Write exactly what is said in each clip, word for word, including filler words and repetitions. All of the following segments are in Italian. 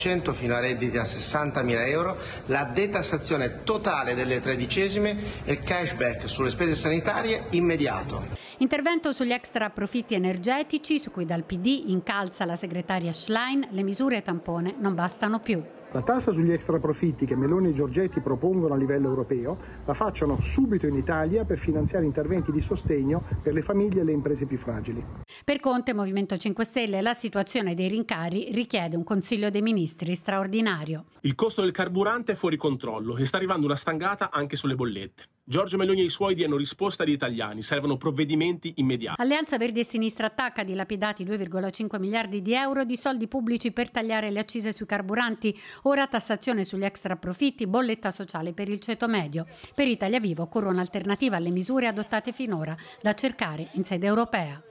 fino a redditi a sessantamila euro, la detassazione totale delle tredicesime e il cashback sulle spese sanitarie immediato. Intervento sugli extra profitti energetici, su cui dal P D incalza la segretaria Schlein, le misure tampone non bastano più. La tassa sugli extraprofitti che Meloni e Giorgetti propongono a livello europeo la facciano subito in Italia per finanziare interventi di sostegno per le famiglie e le imprese più fragili. Per Conte, Movimento cinque Stelle, la situazione dei rincari richiede un Consiglio dei Ministri straordinario. Il costo del carburante è fuori controllo e sta arrivando una stangata anche sulle bollette. Giorgia Meloni e i suoi diano risposta agli italiani, servono provvedimenti immediati. Alleanza Verdi e Sinistra attacca dilapidati due virgola cinque miliardi di euro di soldi pubblici per tagliare le accise sui carburanti, ora tassazione sugli extra profitti, bolletta sociale per il ceto medio. Per Italia Viva occorre un'alternativa alle misure adottate finora, da cercare in sede europea.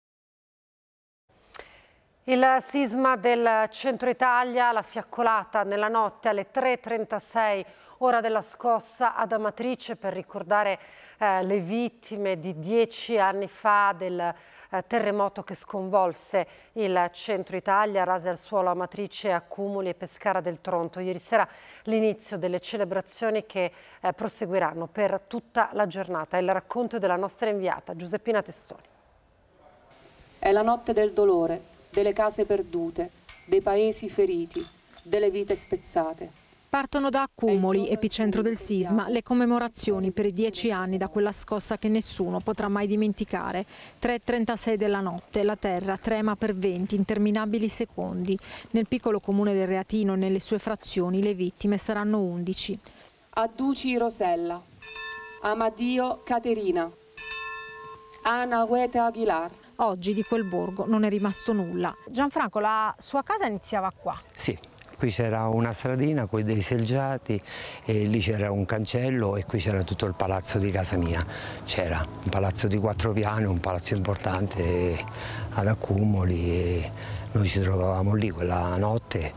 Il sisma del centro Italia, la fiaccolata nella notte alle tre e trentasei, ora della scossa ad Amatrice, per ricordare eh, le vittime di dieci anni fa del eh, terremoto che sconvolse il centro Italia, rase al suolo Amatrice, Accumoli e Pescara del Tronto. Ieri sera l'inizio delle celebrazioni che eh, proseguiranno per tutta la giornata. Il racconto della nostra inviata Giuseppina Testoni. È la notte del dolore, delle case perdute, dei paesi feriti, delle vite spezzate. Partono da Accumoli, epicentro del sisma, le commemorazioni per i dieci anni da quella scossa che nessuno potrà mai dimenticare. tre e trentasei della notte, la terra trema per venti interminabili secondi. Nel piccolo comune del Reatino e nelle sue frazioni le vittime saranno undici. Adduci Rosella, Amadio Caterina, Ana Huete Aguilar. Oggi di quel borgo non è rimasto nulla. Gianfranco, la sua casa iniziava qua? Sì. Qui c'era una stradina con dei selgiati e lì c'era un cancello e qui c'era tutto il palazzo di casa mia. C'era un palazzo di quattro piani, un palazzo importante ad Accumoli e noi ci trovavamo lì quella notte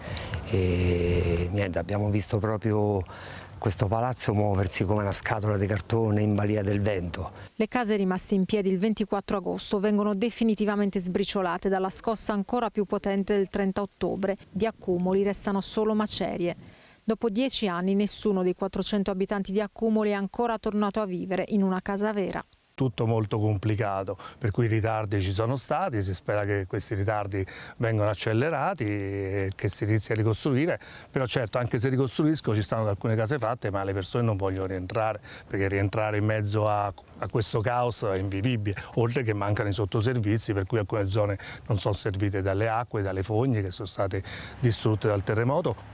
e niente, abbiamo visto proprio questo palazzo muoversi come una scatola di cartone in balia del vento. Le case rimaste in piedi il ventiquattro agosto vengono definitivamente sbriciolate dalla scossa ancora più potente del trenta ottobre. Di Accumoli restano solo macerie. Dopo dieci anni nessuno dei quattrocento abitanti di Accumoli è ancora tornato a vivere in una casa vera. Tutto molto complicato, per cui i ritardi ci sono stati, si spera che questi ritardi vengano accelerati e che si inizi a ricostruire, però certo anche se ricostruisco ci stanno alcune case fatte ma le persone non vogliono rientrare, perché rientrare in mezzo a, a questo caos è invivibile, oltre che mancano i sottoservizi per cui alcune zone non sono servite dalle acque, dalle fogne che sono state distrutte dal terremoto.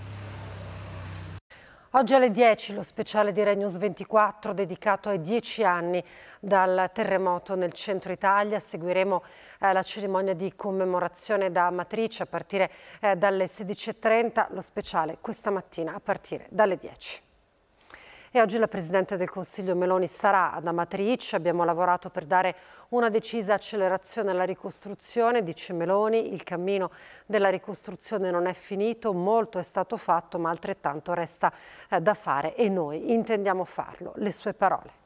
Oggi alle dieci lo speciale di Rai News ventiquattro dedicato ai dieci anni dal terremoto nel centro Italia. Seguiremo eh, la cerimonia di commemorazione da Amatrice a partire eh, dalle sedici e trenta, lo speciale questa mattina a partire dalle dieci. E oggi la Presidente del Consiglio Meloni sarà ad Amatrice. Abbiamo lavorato per dare una decisa accelerazione alla ricostruzione, dice Meloni. Il cammino della ricostruzione non è finito, molto è stato fatto, ma altrettanto resta eh, da fare e noi intendiamo farlo. Le sue parole.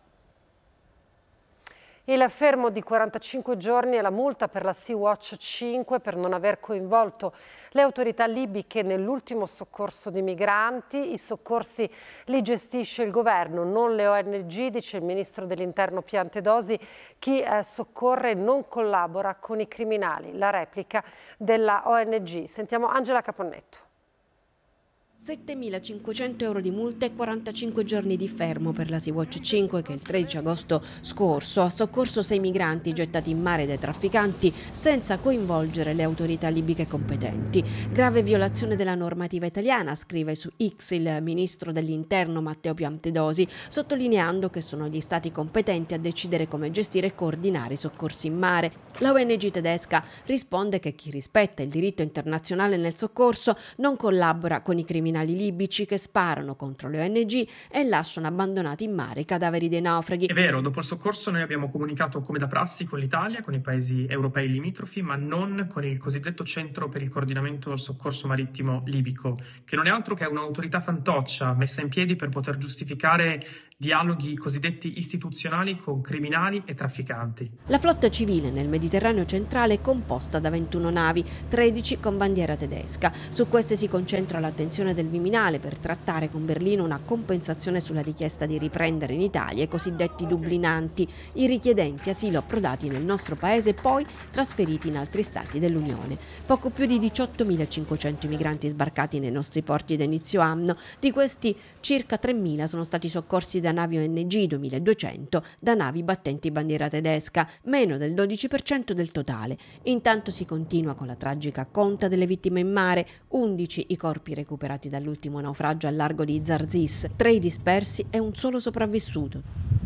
Il fermo di quarantacinque giorni e la multa per la Sea-Watch cinque per non aver coinvolto le autorità libiche nell'ultimo soccorso di migranti. I soccorsi li gestisce il governo, non le O N G, dice il ministro dell'Interno Piantedosi. Chi eh, soccorre non collabora con i criminali. La replica della O N G. Sentiamo Angela Caponnetto. settemilacinquecento euro di multa e quarantacinque giorni di fermo per la Sea-Watch cinque che il tredici agosto scorso ha soccorso sei migranti gettati in mare dai trafficanti senza coinvolgere le autorità libiche competenti. Grave violazione della normativa italiana, scrive su X il ministro dell'Interno Matteo Piantedosi, sottolineando che sono gli stati competenti a decidere come gestire e coordinare i soccorsi in mare. La O N G tedesca risponde che chi rispetta il diritto internazionale nel soccorso non collabora con i criminali libici che sparano contro le O N G e lasciano abbandonati in mare i cadaveri dei naufraghi. È vero, dopo il soccorso noi abbiamo comunicato come da prassi con l'Italia, con i paesi europei limitrofi, ma non con il cosiddetto Centro per il coordinamento del soccorso marittimo libico, che non è altro che un'autorità fantoccia messa in piedi per poter giustificare dialoghi cosiddetti istituzionali con criminali e trafficanti. La flotta civile nel Mediterraneo centrale è composta da ventuno navi, tredici con bandiera tedesca. Su queste si concentra l'attenzione del Viminale per trattare con Berlino una compensazione sulla richiesta di riprendere in Italia i cosiddetti dublinanti, i richiedenti asilo approdati nel nostro paese e poi trasferiti in altri stati dell'Unione. Poco più di diciottomilacinquecento migranti sbarcati nei nostri porti da inizio anno, di questi circa tremila sono stati soccorsi da navi O N G, duemiladuecento da navi battenti bandiera tedesca, meno del dodici per cento del totale. Intanto si continua con la tragica conta delle vittime in mare, undici i corpi recuperati dall'ultimo naufragio al largo di Zarzis, tre i dispersi e un solo sopravvissuto.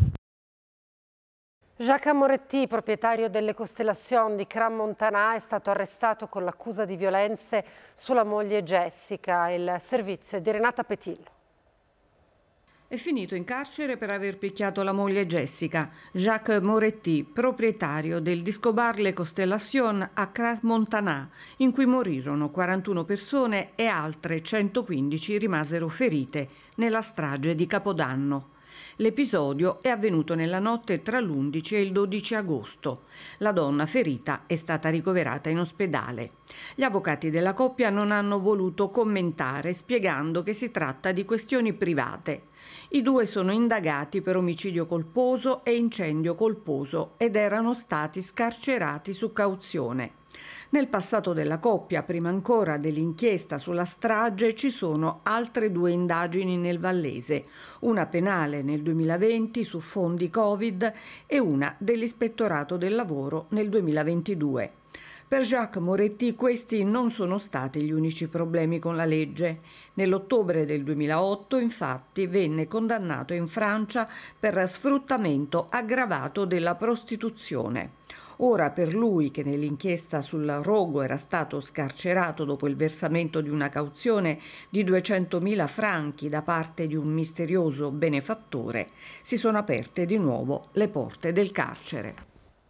Jacques Moretti, proprietario delle Constellation di Crans-Montana, è stato arrestato con l'accusa di violenze sulla moglie Jessica. Il servizio è di Renata Petillo. È finito in carcere per aver picchiato la moglie Jessica. Jacques Moretti, proprietario del disco bar Le Constellation a Crans-Montana, in cui morirono quarantuno persone e altre centoquindici rimasero ferite nella strage di Capodanno. L'episodio è avvenuto nella notte tra l'undici e il dodici agosto. La donna ferita è stata ricoverata in ospedale. Gli avvocati della coppia non hanno voluto commentare, spiegando che si tratta di questioni private. I due sono indagati per omicidio colposo e incendio colposo ed erano stati scarcerati su cauzione. Nel passato della coppia, prima ancora dell'inchiesta sulla strage, ci sono altre due indagini nel Vallese, una penale nel duemilaventi su fondi Covid e una dell'Ispettorato del Lavoro nel duemilaventidue. Per Jacques Moretti questi non sono stati gli unici problemi con la legge. Nell'ottobre del duemilaotto, infatti, venne condannato in Francia per sfruttamento aggravato della prostituzione. Ora, per lui, che nell'inchiesta sul rogo era stato scarcerato dopo il versamento di una cauzione di duecentomila franchi da parte di un misterioso benefattore, si sono aperte di nuovo le porte del carcere.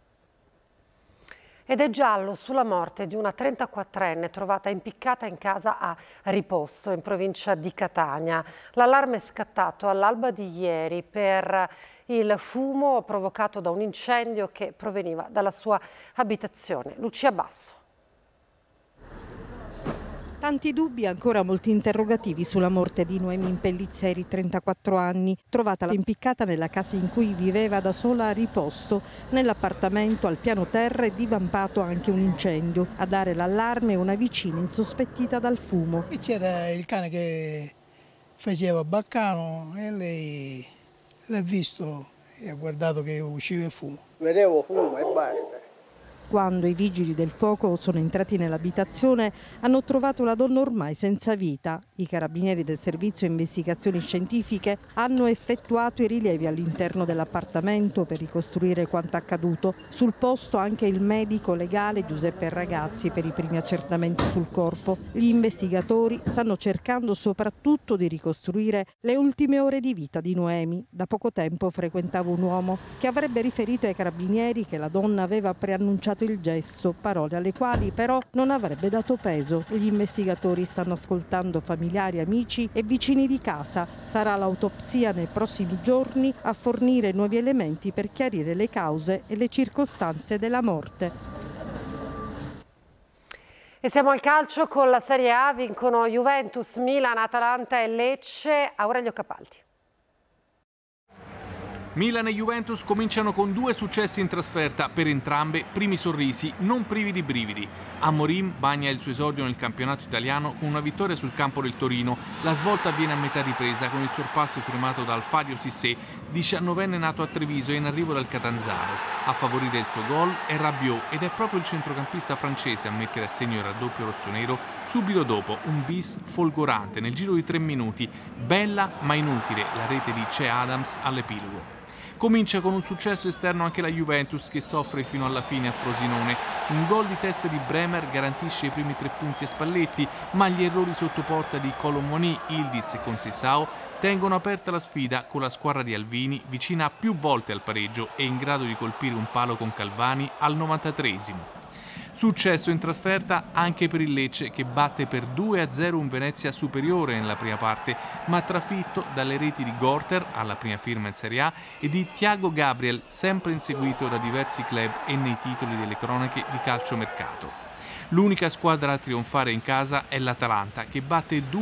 Ed è giallo sulla morte di una trentaquattrenne trovata impiccata in casa a Riposto, in provincia di Catania. L'allarme è scattato all'alba di ieri per il fumo provocato da un incendio che proveniva dalla sua abitazione. Lucia Basso. Tanti dubbi e ancora molti interrogativi sulla morte di Noemi Pellizzeri, trentaquattro anni, trovata impiccata nella casa in cui viveva da sola a Riposto. Nell'appartamento al piano terra è divampato anche un incendio. A dare l'allarme una vicina insospettita dal fumo. E c'era il cane che faceva baccano e lei l'ha visto e ha guardato che usciva il fumo. Vedevo fumo e basta. Quando i vigili del fuoco sono entrati nell'abitazione hanno trovato la donna ormai senza vita. I carabinieri del servizio investigazioni scientifiche hanno effettuato i rilievi all'interno dell'appartamento per ricostruire quanto accaduto. Sul posto anche il medico legale Giuseppe Ragazzi per i primi accertamenti sul corpo. Gli investigatori stanno cercando soprattutto di ricostruire le ultime ore di vita di Noemi. Da poco tempo frequentava un uomo che avrebbe riferito ai carabinieri che la donna aveva preannunciato il gesto, parole alle quali però non avrebbe dato peso. Gli investigatori stanno ascoltando familiari, amici e vicini di casa. Sarà l'autopsia nei prossimi giorni a fornire nuovi elementi per chiarire le cause e le circostanze della morte. E siamo al calcio con la Serie A, vincono Juventus, Milan, Atalanta e Lecce. Aurelio Capaldi. Milan e Juventus cominciano con due successi in trasferta, per entrambe primi sorrisi, non privi di brividi. Amorim bagna il suo esordio nel campionato italiano con una vittoria sul campo del Torino. La svolta avviene a metà ripresa con il sorpasso firmato da Alfario Cissé, diciannovenne nato a Treviso e in arrivo dal Catanzaro. A favorire il suo gol è Rabiot ed è proprio il centrocampista francese a mettere a segno il raddoppio rossonero subito dopo un bis folgorante nel giro di tre minuti. Bella ma inutile la rete di Che Adams all'epilogo. Comincia con un successo esterno anche la Juventus che soffre fino alla fine a Frosinone. Un gol di testa di Bremer garantisce i primi tre punti a Spalletti, ma gli errori sotto porta di Colomoni, Ildiz e Conceição tengono aperta la sfida con la squadra di Alvini vicina più volte al pareggio e in grado di colpire un palo con Calvani al novantatreesimo. Successo in trasferta anche per il Lecce, che batte per due a zero un Venezia superiore nella prima parte, ma trafitto dalle reti di Gorter, alla prima firma in Serie A, e di Thiago Gabriel, sempre inseguito da diversi club e nei titoli delle cronache di calciomercato. L'unica squadra a trionfare in casa è l'Atalanta, che batte due